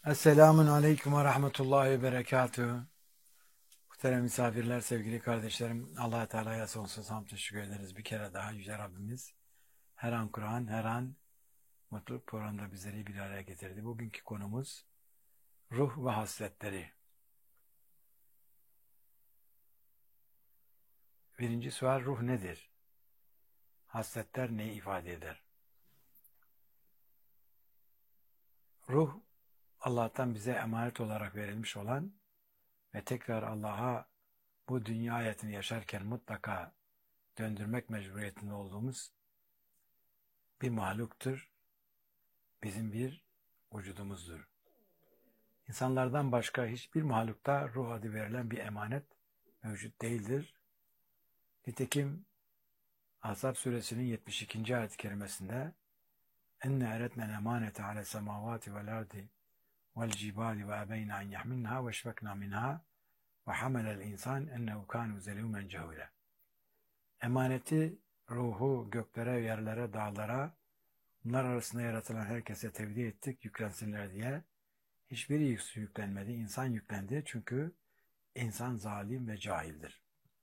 Esselamun Aleyküm ve Rahmetullahi ve Berekatuhu. Muhterem misafirler, sevgili kardeşlerim, Allah-u Teala'ya sonsuz hamd teşekkür ederiz. Bir kere daha Yüce Rabbimiz her an Kur'an, her an mutluluk programında bizleri bir araya getirdi. Bugünkü konumuz ruh ve hasletleri. Birinci sual, ruh nedir? Hasletler neyi ifade eder? Ruh, Allah'tan bize emanet olarak verilmiş olan ve tekrar Allah'a bu dünya hayatını yaşarken mutlaka döndürmek mecburiyetinde olduğumuz bir mahluktur. Bizim bir vücudumuzdur. İnsanlardan başka hiçbir mahlukta ruh adı verilen bir emanet mevcut değildir. Nitekim Ahzab suresinin 72. ayet-i kerimesinde enne eretnel emanete ale semavati vel ardi vel cibali ve ebeyne en yahminha ve şfekna minha ve hamelel insan ennehu kanu zelûmen cehûle. Emaneti, ruhu göklere, yerlere, dağlara, bunlar arasında yaratılan herkese tevdi ettik, yüklensinler diye. Hiçbiri yüklenmedi, insan yüklendi çünkü insan zalim ve cahildir.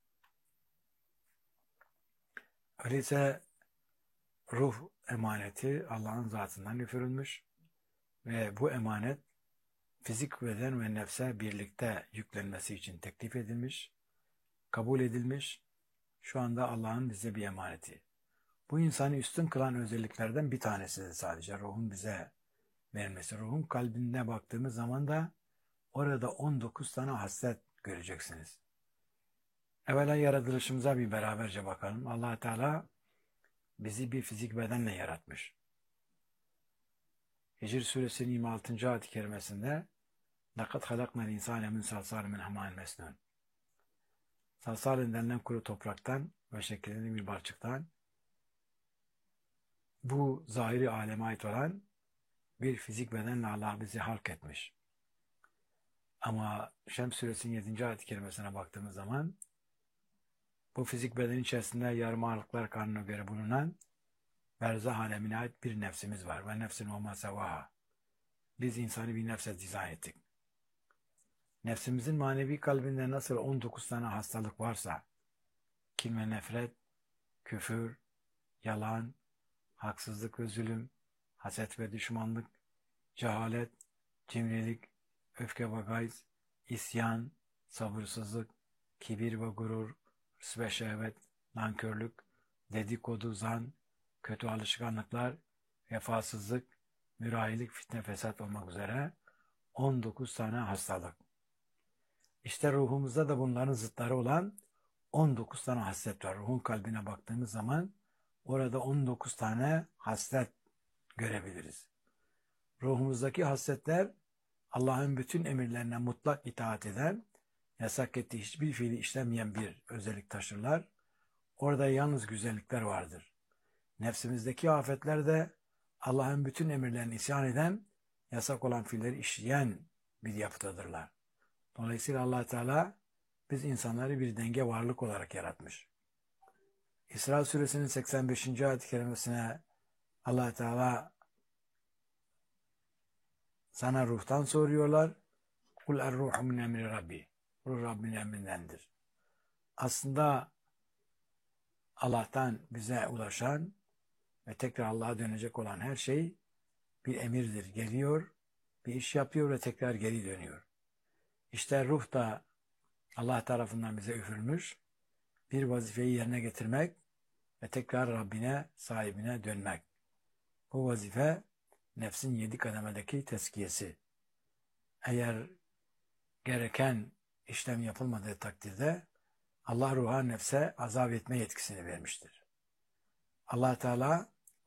Öyleyse ruh emaneti Allah'ın zatından üfürülmüş ve bu emanet fizik, beden ve nefse birlikte yüklenmesi için teklif edilmiş, kabul edilmiş. Şu anda Allah'ın bize bir emaneti. Bu insanı üstün kılan özelliklerden bir tanesi sadece ruhun bize verilmesi. Ruhun kalbine baktığımız zaman da orada 19 tane haslet göreceksiniz. Evvela yaratılışımıza bir beraberce bakalım. Allah Teala bizi bir fizik bedenle yaratmış. Hicr suresinin 26. ayet-i kerimesinde لَقَدْ خَلَقْنَا الْاِنْسَانَ مِنْ صَلْصَالٍ مِنْ حَمَاءٍ مَسْنُونٍ. Salsalin denilen kuru topraktan ve şekilli bir balçıktan bu zahiri aleme ait olan bir fizik bedenle Allah bizi halk etmiş. Ama Şems suresinin 7. ayet-i kerimesine baktığımız zaman bu fizik beden içerisinde yarım ağırlıklar kanuna göre bulunan berzah alemine ait bir nefsimiz var. Ve nefsin olma sevaha. Biz insanı bir nefse dizayn ettik. Nefsimizin manevi kalbinde nasıl 19 tane hastalık varsa, kin ve nefret, küfür, yalan, haksızlık ve zulüm, haset ve düşmanlık, cehalet, cimrilik, öfke ve gayz, isyan, sabırsızlık, kibir ve gurur, hırs ve şehvet, nankörlük, dedikodu, zan, kötü alışkanlıklar, vefasızlık, mürahilik, fitne, fesat olmak üzere 19 tane hastalık. İşte ruhumuzda da bunların zıtları olan 19 tane haslet var. Ruhun kalbine baktığımız zaman orada 19 tane haslet görebiliriz. Ruhumuzdaki hasletler Allah'ın bütün emirlerine mutlak itaat eden, yasak ettiği hiçbir fiili işlemeyen bir özellik taşırlar. Orada yalnız güzellikler vardır. Nefsimizdeki afetler de Allah'ın bütün emirlerine isyan eden, yasak olan fiilleri işleyen bir yapıdadırlar. Dolayısıyla Allah Teala biz insanları bir denge varlık olarak yaratmış. İsra suresinin 85. ayet-i kerimesine Allah Teala sana ruhtan soruyorlar. Kul er-ruhu min emri Rabbi. Ruh Rabbin emrindendir. Aslında Allah'tan bize ulaşan ve tekrar Allah'a dönecek olan her şey bir emirdir. Geliyor, bir iş yapıyor ve tekrar geri dönüyor. İşte ruh da Allah tarafından bize üfürülmüş bir vazifeyi yerine getirmek ve tekrar Rabbine, sahibine dönmek. Bu vazife nefsin 7 kademedeki tezkiyesi. Eğer gereken işlem yapılmadığı takdirde Allah ruha nefse azap etme yetkisini vermiştir. Allah Teala